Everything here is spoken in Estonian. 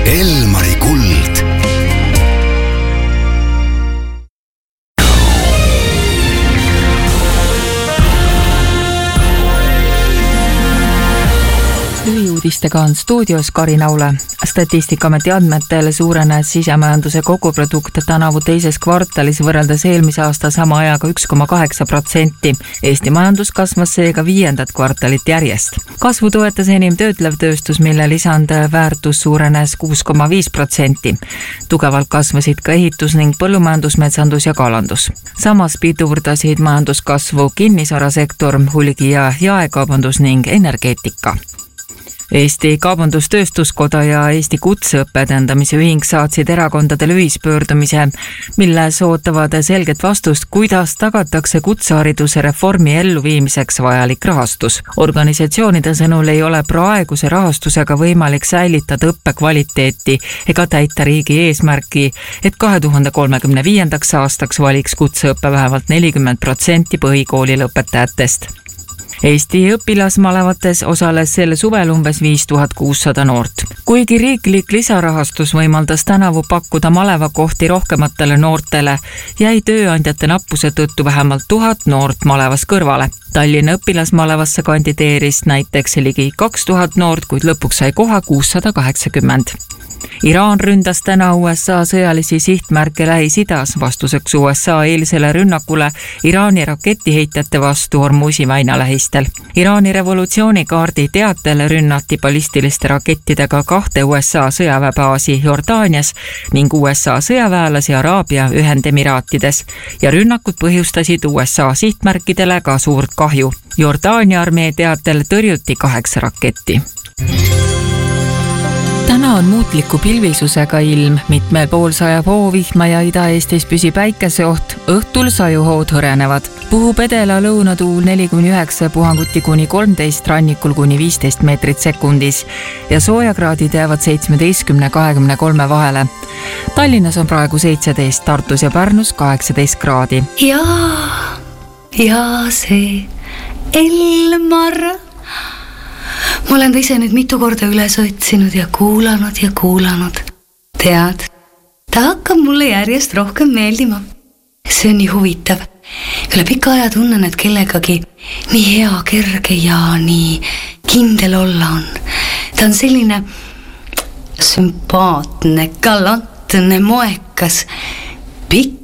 Elmari kuld. Lühiuudistega on stuudios Karin Aule. Statistikaameti andmetel suurenes sisemajanduse koguprodukt tänavu teises kvartalis võrreldes eelmise aasta sama ajaga 1,8%. Eesti majandus kasvas seega 5. kvartalit järjest. Kasvu toetas enim töötlev tööstus, mille lisandväärtus suurenes 6,5%. Tugevalt kasvasid ka ehitus ning põllumajandus, metsandus ja kalandus. Samas pidurdasid majanduskasvu kinnisvarasektor, hulgi- ja jaekaubandus ning energeetika. Eesti Kaubandus-Tööstuskoda ja Eesti Kutseõppe Edendamise Ühing saatsid erakondadele ühispöördumise, milles ootavad selget vastust, kuidas tagatakse kutsehariduse reformi elluviimiseks vajalik rahastus. Organisatsioonide sõnul ei ole praeguse rahastusega võimalik säilitada õppe kvaliteeti ega täita riigi eesmärki, et 2035. aastaks valiks kutseõppe vähemalt 40% põhikooli lõpetajatest. Eesti õpilasmalevates osales sel suvel umbes 5600 noort. Kuigi riiklik lisarahastus võimaldas tänavu pakkuda malevakohti rohkematele noortele, jäi tööandjate nappuse tõttu vähemalt 1000 noort malevas kõrvale. Tallinna õpilasmalevasse kandideeris näiteks ligi 2000 noort, kuid lõpuks sai koha 680. Iraan ründas täna USA sõjalisi sihtmärke Lähis-Idas vastuseks USA eilsele rünnakule Iraani raketiheitjate vastu Hormuzi väina lähistel. Iraani revolutsioonikaardi teatel rünnati ballistiliste rakettidega 2 USA sõjaväebaasi Jordaanias ning USA sõjaväelasi Araabia Ühendemiraatides ja rünnakud põhjustasid USA sihtmärkidele ka suurt kahju. Jordaania armee teatel tõrjuti 8 raketti. Täna on muutliku pilvisusega ilm, mitmel pool sajab hoovihma ja Ida-Eestis püsib päikeseoht, õhtul sajuhood hõrenevad. Puhub edela lõunatuul 4-9, puhanguti kuni 13, rannikul kuni 15 meetrit sekundis ja soojakraadid jäävad 17-23 vahele. Tallinnas on praegu 17, Tartus ja Pärnus 18 kraadi. Ja see Elmar... Ma olen ta ise nüüd mitu korda üles otsinud ja kuulanud. Tead, ta hakkab mulle järjest rohkem meeldima. See on nii huvitav. Üle pika aja tunnen, et kellegagi nii hea, kerge ja nii kindel olla on. Ta on selline sümpaatne, galantne, moekas, pikk